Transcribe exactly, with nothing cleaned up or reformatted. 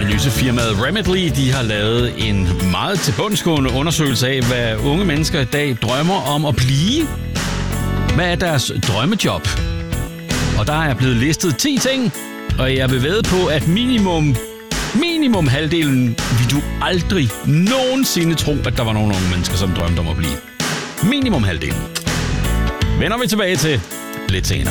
Analysefirmaet Remitly, de har lavet en meget tilbundsgående undersøgelse af, hvad unge mennesker i dag drømmer om at blive. Hvad er deres drømmejob? Og der er blevet listet ti ting, og jeg vil vædde på, at minimum, minimum halvdelen vil du aldrig nogensinde tro, at der var nogen unge mennesker, som drømte om at blive. Minimum halvdelen. Vender vi tilbage til lidt senere.